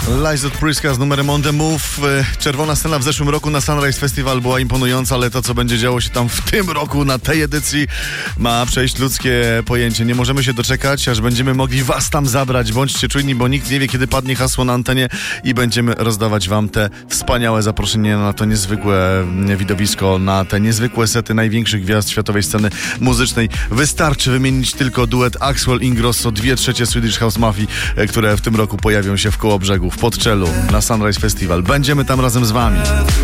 Liza Pryska z numerem On The Move. Czerwona scena w zeszłym roku na Sunrise Festival była imponująca, ale to, co będzie działo się tam w tym roku na tej edycji, ma przejść ludzkie pojęcie. Nie możemy się doczekać, aż będziemy mogli was tam zabrać. Bądźcie czujni, bo nikt nie wie, kiedy padnie hasło na antenie i będziemy rozdawać wam te wspaniałe zaproszenia na to niezwykłe widowisko, na te niezwykłe sety największych gwiazd światowej sceny muzycznej. Wystarczy wymienić tylko duet Axwell Ingrosso, 2/3 Swedish House Mafii, które w tym roku pojawią się w Kołobrzegu, w Podczelu, na Sunrise Festival. Będziemy tam razem z wami.